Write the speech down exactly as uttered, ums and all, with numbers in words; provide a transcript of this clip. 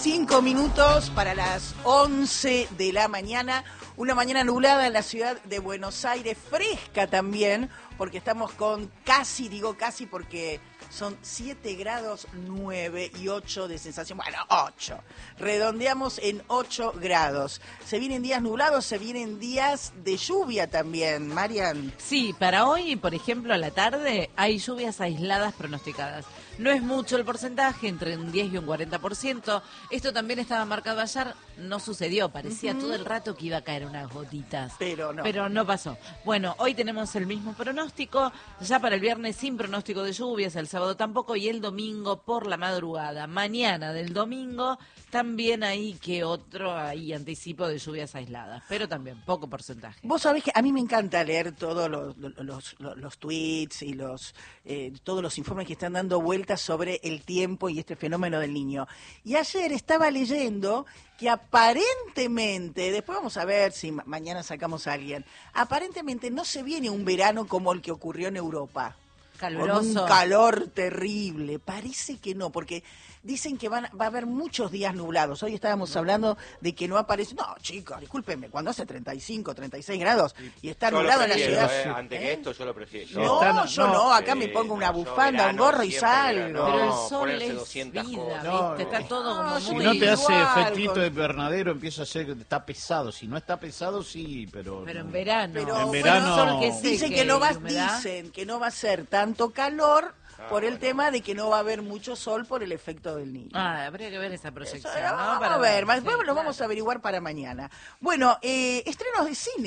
Cinco minutos para las once de la mañana. Una mañana nublada en la ciudad de Buenos Aires, fresca también, porque estamos con casi, digo casi porque son siete grados nueve y ocho de sensación. Bueno, ocho. Redondeamos en ocho grados. Se vienen días nublados, se vienen días de lluvia también, Marian. Sí, para hoy, por ejemplo, a la tarde hay lluvias aisladas pronosticadas. No es mucho el porcentaje, entre un diez y un cuarenta por ciento. Esto también estaba marcado ayer, no sucedió. Parecía uh-huh. todo el rato que iba a caer unas gotitas. Pero no. Pero no pasó. Bueno, hoy tenemos el mismo pronóstico. Ya para el viernes sin pronóstico de lluvias, el sábado tampoco, y el domingo por la madrugada. Mañana del domingo también hay que otro ahí anticipo de lluvias aisladas, pero también poco porcentaje. Vos sabés que a mí me encanta leer todos los, los, los, los, los tweets y los eh, todos los informes que están dando vueltas sobre el tiempo y este fenómeno del Niño. Y ayer estaba leyendo que aparentemente, después vamos a ver si ma- mañana sacamos a alguien, aparentemente no se viene un verano como el que ocurrió en Europa. Caluroso. Con un calor terrible. Parece que no, porque dicen que van, va a haber muchos días nublados. Hoy estábamos hablando de que no aparece... No, chicos, discúlpenme, cuando hace treinta y cinco, treinta y seis grados y está yo nublado en la prefiero, ciudad... Eh, antes ¿Eh? que esto yo lo prefiero. Yo, No, Está, no, yo no, no, acá eh, me pongo una no, yo bufanda, verano, un gorro y siempre salgo. verano. Pero el No, sol ponerse es doscientas vida, cosas. No, ¿viste? Está no. todo como No, Si muy... no te hace igual, efectito con- de invernadero, empieza a ser que está pesado. Si no está pesado, sí, pero... Pero no. en verano. Pero, En bueno, verano... sol que seque Dicen que no va, y humedad. dicen que no va a ser tanto calor Ah, por el bueno. tema de que no va a haber mucho sol por el efecto del Niño. Ah, habría que ver esa Eso, proyección, eh, ¿no? vamos Para a ver, más sí, después lo claro. vamos a averiguar para mañana. Bueno, eh, estrenos de cine.